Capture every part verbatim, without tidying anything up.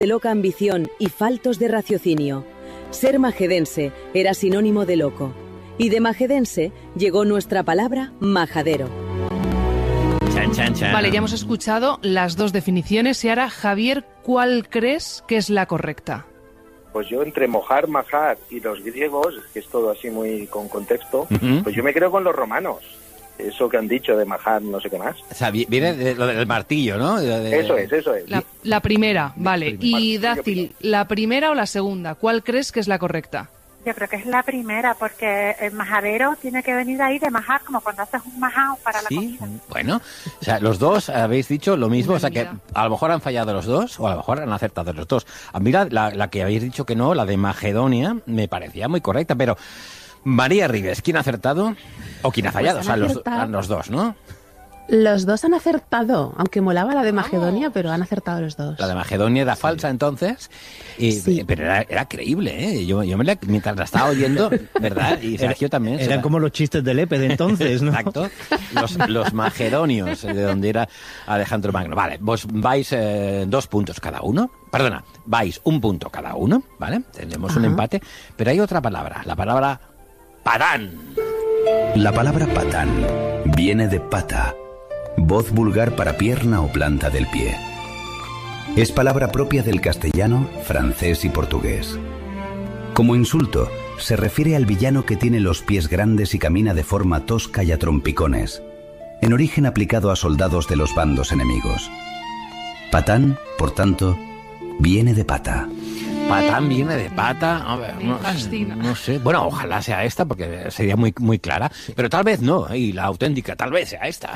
de loca ambición y faltos de raciocinio. Ser majedense era sinónimo de loco. Y de majedense llegó nuestra palabra majadero. Chan, chan, chan. Vale, ya hemos escuchado las dos definiciones y ahora, Javier, ¿cuál crees que es la correcta? Pues yo entre mojar, majar y los griegos, que es todo así muy con contexto, Uh-huh. pues yo me creo con los romanos. Eso que han dicho de majar, no sé qué más. O sea, vi- viene de lo del martillo, ¿no? De- de- Eso es, eso es. La, la primera, vale. Y Vale, Dátil, ¿la primera o la segunda? ¿Cuál crees que es la correcta? Yo creo que es la primera, porque el majadero tiene que venir de ahí de majar, como cuando haces un majao para la Sí, comida. bueno, o sea, los dos habéis dicho lo mismo, Una o sea que vida. a lo mejor han fallado los dos o a lo mejor han acertado los dos. A mí la, la, la que habéis dicho que no, la de Macedonia, me parecía muy correcta, pero María Ribes, ¿quién ha acertado o quién ha fallado? Pues O sea, han los, acertado. los dos, ¿no? Los dos han acertado, aunque molaba la de Macedonia, pero han acertado los dos. La de Macedonia era falsa entonces, y, Sí. pero era, era creíble, ¿eh? Yo, yo me la, mientras la estaba oyendo, ¿verdad? Y Sergio también. se Eran la- como los chistes del Epe de entonces, ¿no? Exacto. Los, los macedonios, de donde era Alejandro Magno. Vale, vos vais eh, dos puntos cada uno. Perdona, vais un punto cada uno, ¿vale? Tenemos un Ajá. empate. Pero hay otra palabra, la palabra patán. La palabra patán viene de pata, voz vulgar para pierna o planta del pie. Es palabra propia del castellano, francés y portugués. Como insulto, se refiere al villano que tiene los pies grandes y camina de forma tosca y a trompicones, en origen aplicado a soldados de los bandos enemigos. Patán, por tanto, viene de pata. Patán viene de pata. A ver, Me no, fascina. no sé. Bueno, ojalá sea esta porque sería muy, muy clara. Pero tal vez no. Y la auténtica tal vez sea esta.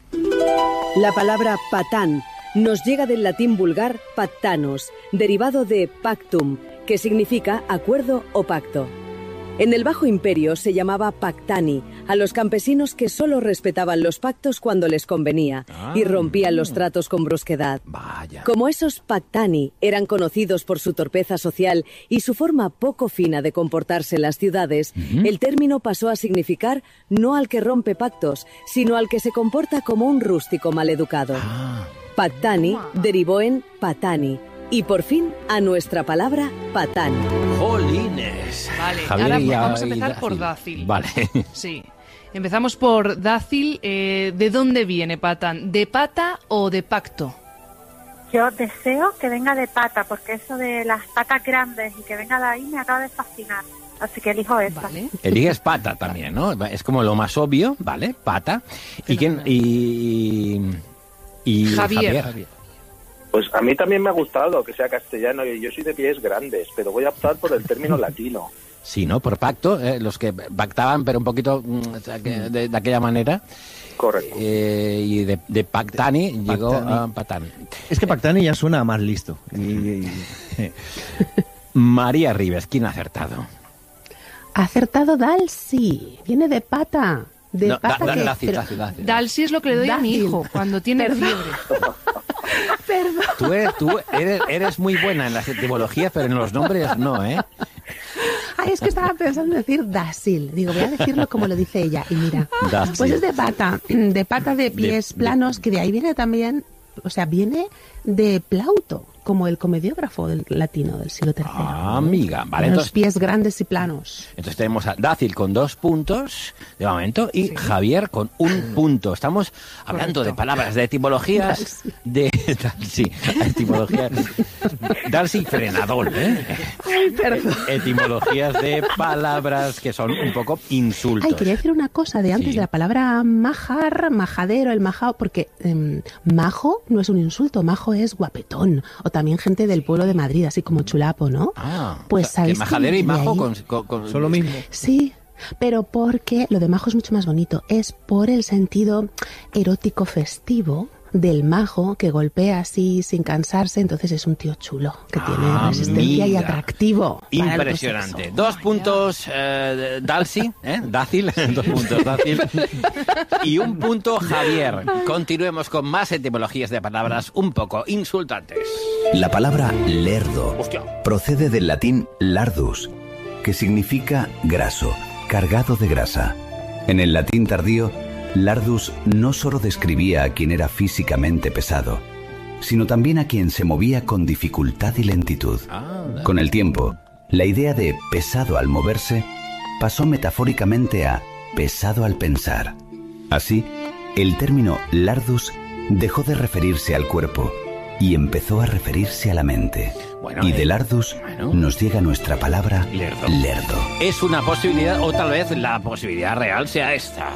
La palabra patán nos llega del latín vulgar pactanos, derivado de pactum, que significa acuerdo o pacto. En el Bajo Imperio se llamaba pactani a los campesinos que solo respetaban los pactos cuando les convenía y rompían los tratos con brusquedad. Vaya. Como esos pactani eran conocidos por su torpeza social y su forma poco fina de comportarse en las ciudades, el término pasó a significar no al que rompe pactos, sino al que se comporta como un rústico maleducado. Ah. Pactani derivó en patani y por fin a nuestra palabra patán. Jolines. Vale, Javier ahora y- vamos a y empezar por dácil. Vale. Sí. Empezamos por dácil. Eh, ¿De dónde viene patán? ¿De pata o de pacto? Yo deseo que venga de pata, porque eso de las patas grandes y que venga de ahí me acaba de fascinar. Así que elijo esa. Vale. Eliges pata también, ¿no? Es como lo más obvio, ¿vale? Pata. ¿Y quién? Y, y Javier. Pues a mí también me ha gustado que sea castellano y yo soy de pies grandes, pero voy a optar por el término latino. Sí, ¿no? Por pacto, eh, los que pactaban, pero un poquito mm, o sea, que de, de aquella manera. Correcto. Eh, y de, de pactani llegó Pactani. a patán. Es que Pactani ya suena más listo. Y- y- María Ribes, ¿quién ha acertado? Ha acertado Dalsi, viene de pata. De No, pata da- da- que... dácil, pero- dácil, dácil. Dalsi es lo que le doy a mi Dátil. hijo cuando tiene Perdón. fiebre. Perdón. Tú, eres, tú eres, eres muy buena en las etimologías, pero en los nombres no, ¿eh? Ay, es que estaba pensando en decir Dasil. Digo, voy a decirlo como lo dice ella. Y mira, Dátil. pues es de pata, de pata de pies De- de- planos, que de ahí viene también, o sea, viene de Plauto, como el comediógrafo del latino del siglo tercero. Ah, amiga. Vale, Los entonces, pies grandes y planos. entonces tenemos a Dácil con dos puntos de momento y Javier con un punto. Estamos hablando Correcto. de palabras, de etimologías, de sí, etimologías. Darcy Frenadol, ¿eh? Ay, perdón. Etimologías de palabras que son un poco insultos. Ay, quería decir una cosa de antes Sí. de la palabra majar, majadero, el majao, porque em, majo no es un insulto, majo es guapetón, o también gente del pueblo de Madrid, así como chulapo, ¿no? Ah, Pues o sea, que sabéis que majadero y de majo ahí- con, con- con- Son lo mismo. Sí, pero porque lo de majo es mucho más bonito, es por el sentido erótico festivo del majo que golpea así sin cansarse, entonces es un tío chulo, que tiene resistencia y Amiga. atractivo. para el otro Impresionante. sexo. Dos puntos eh, Dalsi, ¿eh? Dácil, dos puntos Dácil. Y un punto Javier. Continuemos con más etimologías de palabras un poco insultantes. La palabra lerdo Hostia. procede del latín lardus, que significa graso, cargado de grasa. En el latín tardío, lardus no solo describía a quien era físicamente pesado, sino también a quien se movía con dificultad y lentitud. Con el tiempo, la idea de pesado al moverse pasó metafóricamente a pesado al pensar. Así, el término lardus dejó de referirse al cuerpo y empezó a referirse a la mente. Bueno, y de lardus bueno. nos llega nuestra palabra lerdo. lerdo. Es una posibilidad, o tal vez la posibilidad real sea esta.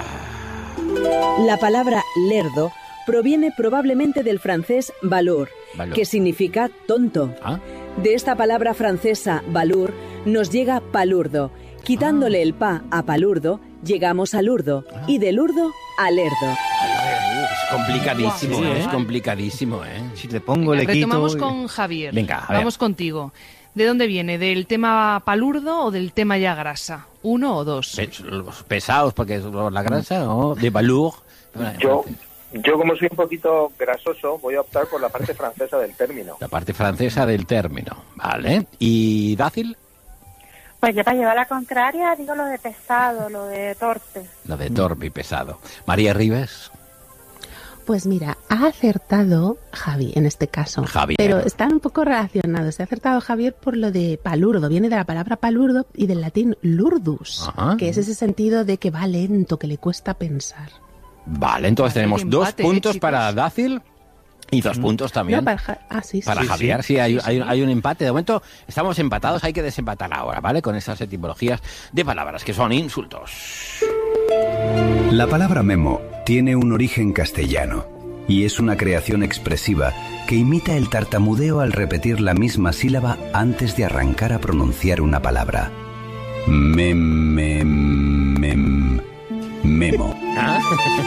La palabra lerdo proviene probablemente del francés valour, Valor. que significa tonto. ¿Ah? De esta palabra francesa valour nos llega palurdo. Quitándole ah. el pa a palurdo, llegamos al urdo, ah. y del urdo al lerdo. Es complicadísimo, sí, ¿eh? es complicadísimo, ¿eh? Si te pongo Venga, le quito... Retomamos con Javier. Venga, vamos contigo. ¿De dónde viene? ¿Del tema palurdo o del tema ya grasa? ¿Uno o dos? Pes los pesados, porque es la grasa, o de valour. Yo, yo, como soy un poquito grasoso, voy a optar por la parte francesa del término. La parte francesa del término, vale. ¿Y Dácil? Pues yo para llevar la contraria digo lo de pesado, lo de torpe. Lo de torpe y pesado. María Ribes. Pues mira, ha acertado Javi en este caso. Javier. Pero están un poco relacionados. Se ha acertado Javier por lo de palurdo. Viene de la palabra palurdo y del latín lurdus, Ajá. que es ese sentido de que va lento, que le cuesta pensar. Vale, entonces tenemos empate, dos puntos eh, para Dácil. Y dos puntos también no, para, ja ah, sí, para sí, Javier. Sí, sí, hay, sí, hay, sí. hay un empate. De momento estamos empatados, hay que desempatar ahora, ¿vale? Con esas etimologías de palabras que son insultos. La palabra memo tiene un origen castellano y es una creación expresiva que imita el tartamudeo al repetir la misma sílaba antes de arrancar a pronunciar una palabra. Mem, mem, mem. Memo. ¿Ah?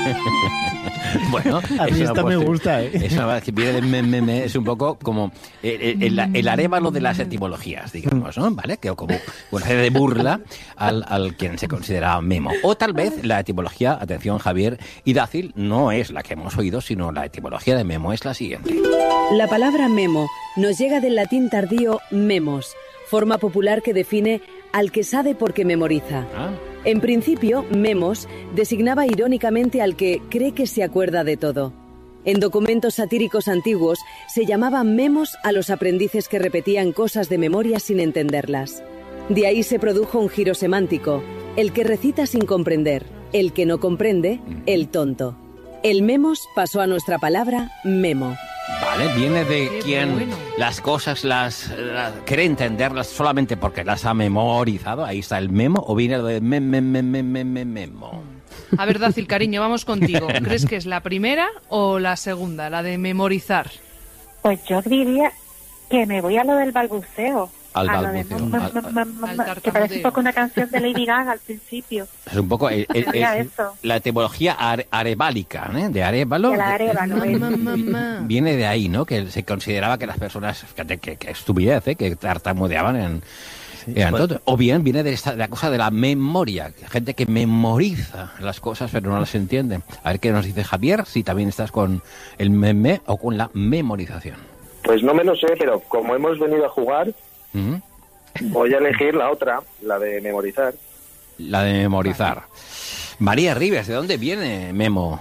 Bueno, a mí esta me gusta, ¿eh? Eso que viene de mem, mem, es un poco como el, el, el arévalo de las etimologías, digamos, ¿no? ¿Vale? Que como una serie de burla al, al quien se considera memo. O tal vez la etimología, atención Javier y Dácil, no es la que hemos oído, sino la etimología de memo es la siguiente. La palabra memo nos llega del latín tardío memos, forma popular que define al que sabe porque memoriza. Ah. En principio, memos designaba irónicamente al que cree que se acuerda de todo. En documentos satíricos antiguos se llamaba memos a los aprendices que repetían cosas de memoria sin entenderlas. De ahí se produjo un giro semántico, el que recita sin comprender, el que no comprende, el tonto. El memos pasó a nuestra palabra memo. Vale, viene de Qué quien bueno. las cosas las, las cree entenderlas solamente porque las ha memorizado, ahí está el memo, o viene de mem, mem, mem, mem, mem, memo. A ver, Dácil, cariño, vamos contigo. ¿Crees que es la primera o la segunda, la de memorizar? Pues yo diría que me voy a lo del balbuceo. Al a balbuceo. Lo de, Al, m- m- m- al que parece un poco una canción de Lady Gaga al principio. Es un poco el, el, Sería el, eso. la etimología are, arebálica, ¿eh? De arévalo. De la arévalo, de- ¿eh? Mamá. Viene de ahí, ¿no? Que se consideraba que las personas, fíjate que, que estupidez, ¿eh? Que tartamudeaban en... Sí, eran pues- todo. O bien viene de, esta, de la cosa de la memoria, gente que memoriza las cosas pero no las entiende. A ver qué nos dice Javier, si también estás con el meme o con la memorización. Pues no me lo sé, pero como hemos venido a jugar, ¿Mm? voy a elegir la otra, la de memorizar. La de memorizar. María Ribes, ¿de dónde viene memo?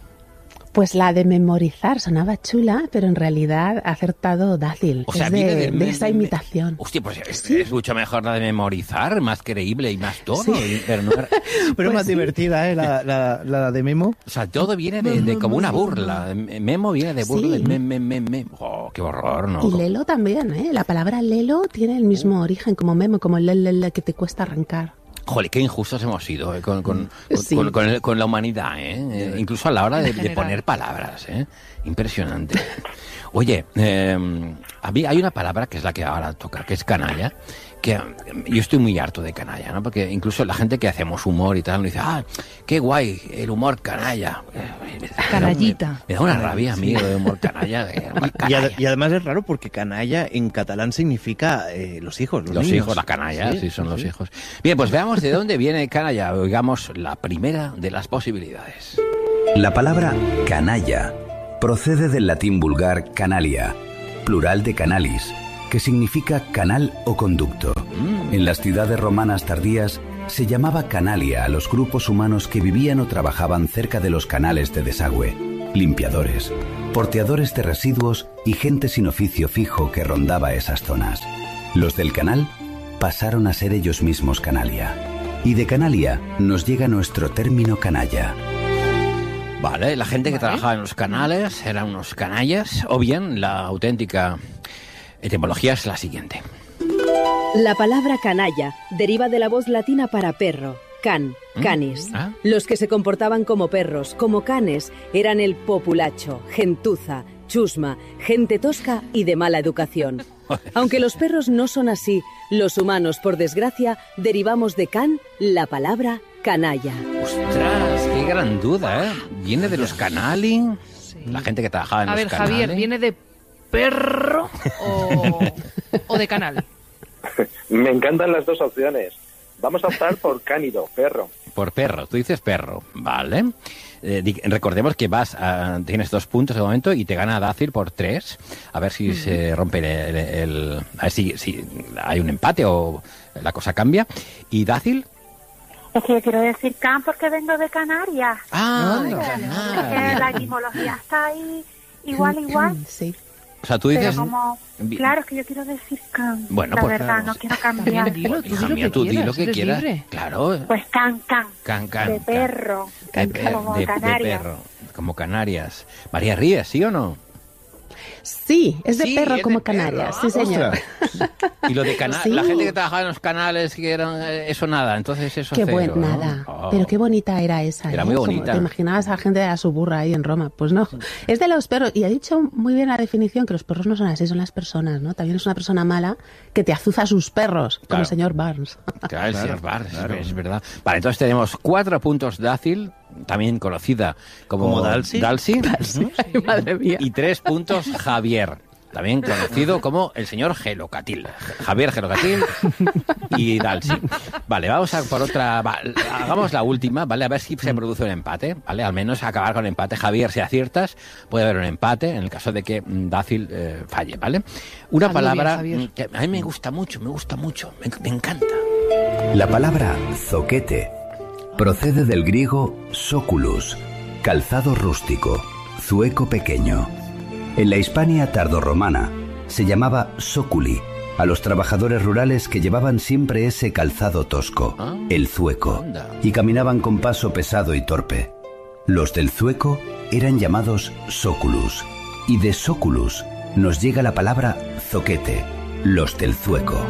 Pues la de memorizar sonaba chula, pero en realidad ha acertado Dácil. O sea, es viene de, del de me- esa me- imitación. Hostia, pues es, Sí. es mucho mejor la de memorizar, más creíble y más todo. Sí. y- Pero no era- Pero Pues más sí. divertida, ¿eh? La, la, la de Memo. o sea, todo viene de, de como una burla. Memo viene de burla, Sí. del mem, mem, mem, mem. Oh, qué horror, ¿no? Y lelo también, ¿eh? La palabra lelo tiene el mismo origen como memo, como el lele que te cuesta arrancar. Joder, qué injustos hemos sido eh, con, con, con, Sí. con- con el- con la humanidad, ¿eh? Eh, incluso a la hora de, En de general. poner palabras, ¿eh? Impresionante. Oye, eh, a mí hay una palabra que es la que ahora toca, que es canalla, que eh, yo estoy muy harto de canalla, ¿no? Porque incluso la gente que hacemos humor y tal, nos dice, ah, qué guay, el humor canalla. Eh, me da- Canallita. Me, me da una rabia a mí el humor canalla. eh, humor Y, canalla. ad- y además es raro porque canalla en catalán significa eh, los hijos, los, Los niños. hijos, la canalla, sí, son sí, los sí. hijos. Bien, pues veamos de dónde viene canalla. Oigamos la primera de las posibilidades. La palabra canalla procede del latín vulgar canalia, plural de canalis, que significa canal o conducto. En las ciudades romanas tardías se llamaba canalia a los grupos humanos que vivían o trabajaban cerca de los canales de desagüe. limpiadores, porteadores de residuos y gente sin oficio fijo que rondaba esas zonas. Los del canal pasaron a ser ellos mismos canalia. Y de canalia nos llega nuestro término canalla. Vale, la gente que Vale. trabajaba en los canales eran unos canallas, o bien la auténtica etimología es la siguiente. La palabra canalla deriva de la voz latina para perro, can, canis. ¿Ah? Los que se comportaban como perros, como canes, eran el populacho, gentuza, chusma, gente tosca y de mala educación. Aunque los perros no son así, los humanos, por desgracia, derivamos de can la palabra canalla. ¡Ostras! ¡Qué gran duda, eh! ¿Viene de los canali? Sí. La gente que trabajaba en A los ver, canales. Javier, ¿viene de perro o, o de canal? Me encantan las dos opciones. Vamos a optar por cánido, perro. Por perro, tú dices perro, vale. Eh, di- recordemos que vas a, tienes dos puntos de momento y te gana Dácil por tres. A ver si se rompe el, el- el- a ver si, si hay un empate o la cosa cambia. ¿Y Dácil? Es que yo quiero decir can porque vengo de Canarias. Ah, de Es que Canarias. la etimología está ahí igual, igual. Sí. O sea, tú Pero dices... como, Bi- claro, es que yo quiero decir can. Bueno, la pues verdad, claro. no quiero Javier, cambiar. dilo, tú Hija di lo mía, que tú di quieras, lo que eres quieras. libre. Claro. Pues can, can. Can, can, de can. perro. De, de- como de- de Canarias. perro, como Canarias. María Ríes, ¿sí o no? Sí, es de Sí, perro es de como perro. Canarias, sí Ah, señor. Y lo de cana- Sí. la gente que trabajaba en los canales, que eran eh, eso nada, entonces eso Qué cero, buen, ¿no? nada. Oh. Pero qué bonita era esa. Era ¿eh? muy Como bonita. ¿Te imaginabas a la gente de la suburra ahí en Roma? Pues no. Es de los perros. Y ha dicho muy bien la definición que los perros no son así, son las personas, ¿no? También es una persona mala que te azuza a sus perros, como Claro. el señor Barnes. Claro, el Claro, señor Barr, es- claro. es verdad. Vale, entonces tenemos cuatro puntos Dácil, también conocida como, Como Dalsi. Dalsi, Ay, madre mía. y tres puntos Javier, también conocido como el señor Gelocatil. Javier Gelocatil y Dalsi. Vale, vamos a por otra. va, hagamos la última, ¿vale? A ver si se produce un empate, ¿vale? Al menos acabar con empate. Javier, si aciertas, puede haber un empate en el caso de que mm, Dácil eh, falle, ¿vale? Una Hazlo palabra bien, Javier. mm, que a mí me gusta mucho, me gusta mucho, me, me encanta. La palabra zoquete procede del griego soculus, calzado rústico, zueco pequeño. En la Hispania tardorromana se llamaba soculi a los trabajadores rurales que llevaban siempre ese calzado tosco, Ah, el zueco, anda. y caminaban con paso pesado y torpe. Los del zueco eran llamados soculus, y de soculus nos llega la palabra zoquete, los del zueco.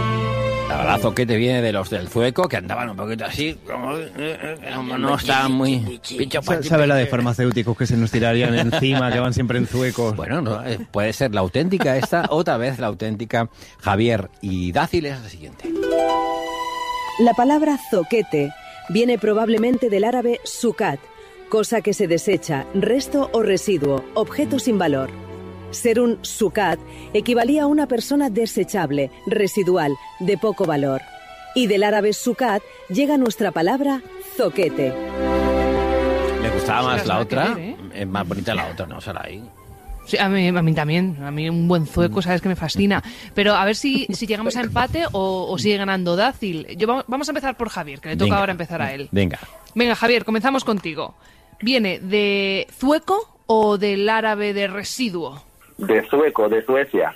La verdad, Zoquete viene de los del Zueco, que andaban un poquito así, como, eh, eh, como no estaban muy... pincho, Sa- Sabe la de farmacéuticos que se nos tirarían encima, que van siempre en zuecos. Bueno, no, eh, puede ser la auténtica esta, otra vez la auténtica Javier. Y Dácil es la siguiente. La palabra zoquete viene probablemente del árabe sucat, cosa que se desecha, resto o residuo, objeto sin valor. Ser un sucat equivalía a una persona desechable, residual, de poco valor. Y del árabe sucat llega nuestra palabra zoquete. Me gustaba Sí, más las la va a otra, querer, ¿eh? es más bonita la otra, ¿no? Sarai. Sí, a mí, a mí también. A mí un buen zueco, sabes que me fascina. Pero a ver si, si llegamos a empate o, o sigue ganando Dácil. Yo, va- vamos a empezar por Javier, que le toca Venga. ahora empezar a él. Venga. Venga, Javier, comenzamos contigo. ¿Viene de zueco o del árabe de residuo? De Zueco, de Suecia.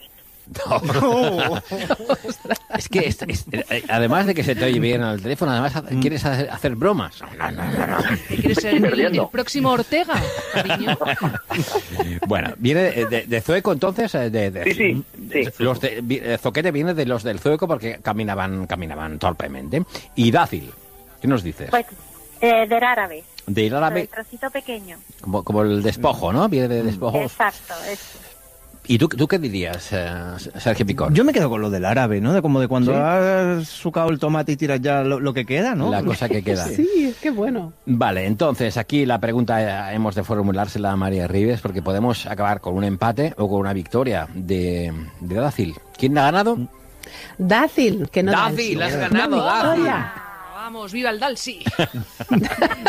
Es que esta- es- eh, además de que se te oye bien al teléfono, además ha- quieres hacer, hacer bromas. No, no, no, no. ¿Quieres ser el, perdiendo. el próximo Ortega, cariño? Bueno, viene de, de- de Zueco entonces. eh, De, de- Sí, sí, sí. Los de, vi- eh, Zoquete viene de los del Zueco porque caminaban, caminaban torpemente. Y Dácil, ¿qué nos dices? Pues eh, del árabe. Del Del árabe, trocito pequeño. como, como el despojo, ¿no? Viene de despojos. Exacto. Es, ¿Y tú, tú qué dirías, eh, Sergio Picón? Yo me quedo con lo del árabe, ¿no? De como de cuando ¿Sí? has sucado el tomate y tiras ya lo, lo que queda, ¿no? La cosa que queda. Sí, qué bueno. Vale, entonces aquí la pregunta eh, hemos de formulársela a María Ribes porque podemos acabar con un empate o con una victoria de, de Dácil. ¿Quién ha ganado? Dácil, que no Dácil, Dalsi. has ganado, No me Dácil. jodas. Vamos, viva el Dalsi.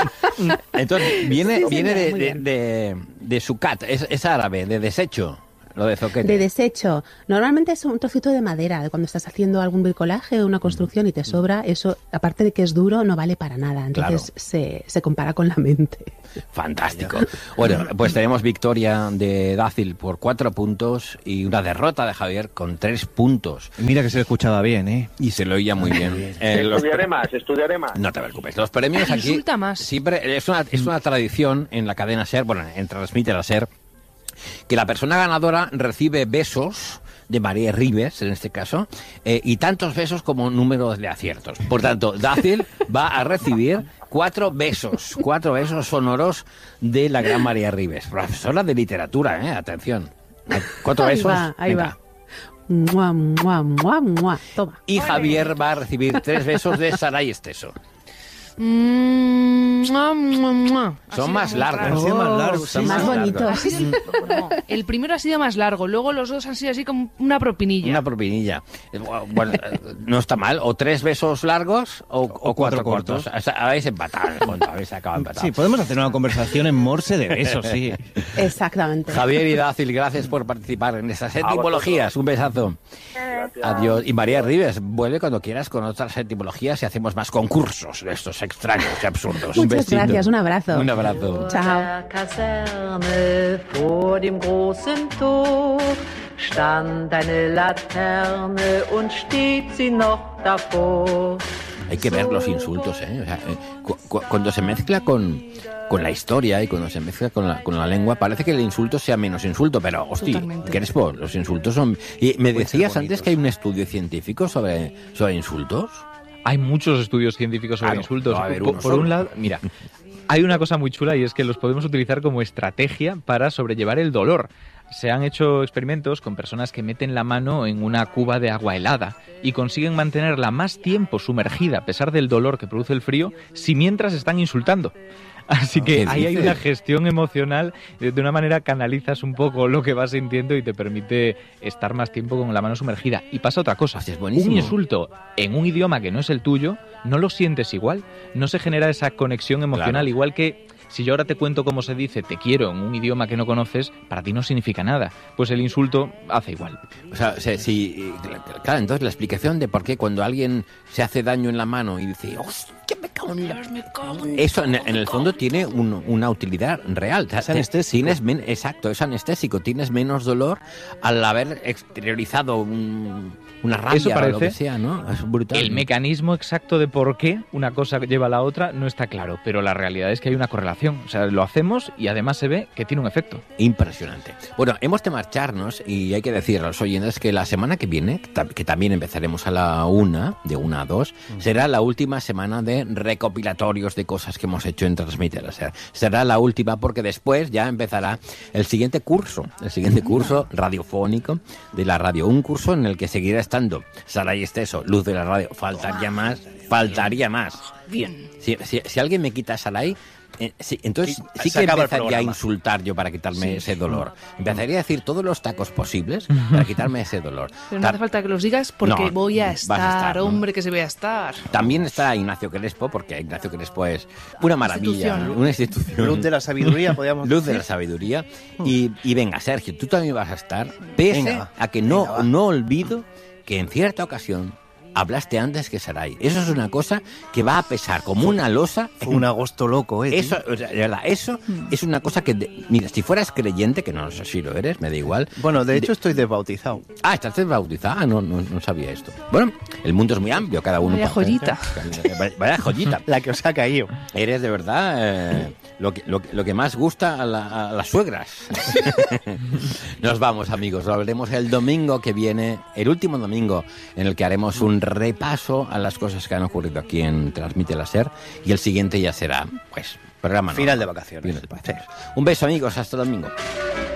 Entonces, viene, Sí, viene señor, de, muy de, bien. de, de sucat, es, es árabe, de desecho, Lo de zoquete. De desecho. Normalmente es un trocito de madera, de cuando estás haciendo algún bricolaje o una construcción y te sobra, eso, aparte de que es duro, no vale para nada. Entonces Claro. se, se compara con la mente. Fantástico. Bueno, pues tenemos victoria de Dácil por cuatro puntos y una derrota de Javier con tres puntos. Mira que se le escuchaba bien, ¿eh? Y se lo oía muy bien. Eh, los Estudiaré pre- más, estudiaré más. No te preocupes. Los premios aquí Insulta más. siempre es una, es una tradición en la cadena SER, bueno, en Transmite la SER, que la persona ganadora recibe besos de María Ribes, en este caso, eh, y tantos besos como número de aciertos. Por tanto, Dácil va a recibir cuatro besos, cuatro besos sonoros de la gran María Ribes, profesora de literatura, ¿eh? Atención. Cuatro Ahí besos. va, ahí Venga. va. Mua, mua, mua, mua. Toma. Y Javier va a recibir tres besos de Saray Esteso. Mm, mua, mua, mua. Ha Son sido más muy largos. raro. Son más largos, son más más bonitos. largos. Ha sido- no, el primero ha sido más largo, luego los dos han sido así como una propinilla. Una propinilla. Eh, Bueno, eh, no está mal. O tres besos largos o, o cuatro, cuatro cortos. cortos. O sea, habéis empatado, en el fondo, habéis acabado empatados. Sí, podemos hacer una conversación en morse de besos, sí. Exactamente. Javier y Dácil, gracias por participar en estas etimologías. Un besazo. Gracias. Adiós. Y María Ribes, vuelve cuando quieras con otras etimologías y hacemos más concursos de estos extraños y absurdos. Un Muchas besito. gracias, un abrazo. Un abrazo. Chao. Der Kaserne vor dem großen Tor stand eine Laterne und steht sie noch davor. Hay que ver los insultos, ¿eh? O sea, eh, cu- cu- cuando se mezcla con, con la historia y cuando se mezcla con la, con la lengua, parece que el insulto sea menos insulto, pero, hostia, Totalmente. Crespo, los insultos son... Y me decías antes que hay un estudio científico sobre, sobre insultos. Hay muchos estudios científicos sobre Claro, insultos. no va a haber por uno por solo. un lado, mira, hay una cosa muy chula y es que los podemos utilizar como estrategia para sobrellevar el dolor. Se han hecho experimentos con personas que meten la mano en una cuba de agua helada y consiguen mantenerla más tiempo sumergida a pesar del dolor que produce el frío si mientras están insultando. Así que ¿Qué ahí hay dices? una gestión emocional, de de una manera canalizas un poco lo que vas sintiendo y te permite estar más tiempo con la mano sumergida. Y pasa otra cosa, Hostia, es buenísimo. un insulto en un idioma que no es el tuyo, no lo sientes igual, no se genera esa conexión emocional, Claro. igual que si yo ahora te cuento cómo se dice te quiero en un idioma que no conoces, para ti no significa nada, pues el insulto hace igual. O sea, se- si, claro, entonces la explicación de por qué cuando alguien se hace daño en la mano y dice, hostia, me cago en la... Eso en, en el fondo tiene un- una utilidad real. O sea, Es te- anestésico. Tienes men- exacto, es anestésico. Tienes menos dolor al haber exteriorizado un- una rabia Eso o parece. lo que sea, ¿no? Es brutal. El ¿no? mecanismo exacto de por qué una cosa lleva a la otra no está claro, pero la realidad es que hay una correlación. O sea, lo hacemos y además se ve que tiene un efecto. Impresionante. Bueno, hemos de marcharnos y hay que decir a los oyentes que la semana que viene, que ta- que también empezaremos a la una, de una a dos, será la última semana de recopilatorios de cosas que hemos hecho en Transmite la SER. Será la última porque después ya empezará el siguiente curso, el siguiente curso radiofónico de la radio. Un curso en el que seguirá estando Saray Esteso, luz de la radio. Faltaría más, faltaría más. Bien. Si, si, si alguien me quita a Saray, eh, sí, entonces Sí, sí se que acaba el empezaría a programa. insultar yo para quitarme ese dolor. Empezaría a decir todos los tacos posibles para quitarme ese dolor. Pero no Ta- hace falta que los digas porque No, voy a vas a estar, estar, ¿no? hombre, que se voy a estar. También está Ignacio Crespo, porque Ignacio Crespo es una maravilla, Institución, ¿no? una institución. Luz de la sabiduría, podríamos Luz de decir. la sabiduría. Y, y venga, Sergio, tú también vas a estar, pese Venga, a que no, venga, va. no olvido que en cierta ocasión hablaste antes que Saray. Eso es una cosa que va a pesar como una losa. Fue un agosto loco, ¿eh? Eso, o sea, de verdad, eso es una cosa que, de- mira, si fueras creyente, que no sé si lo eres, me da igual. Bueno, de hecho estoy desbautizado. Ah, estás desbautizada, ah, no, no, no sabía esto. Bueno, el mundo es muy amplio, cada uno... Vaya puede- joyita. Vaya- Vaya joyita. La que os ha caído. Eres de verdad eh, lo, que, lo, que- lo que más gusta a, la- a las suegras. Nos vamos, amigos. Lo veremos el domingo que viene, el último domingo, en el que haremos un repaso a las cosas que han ocurrido aquí en Transmite la SER. Y el siguiente ya será, pues, programa Final normal. de vacaciones. Final de vacaciones. Un beso, amigos. Hasta el domingo.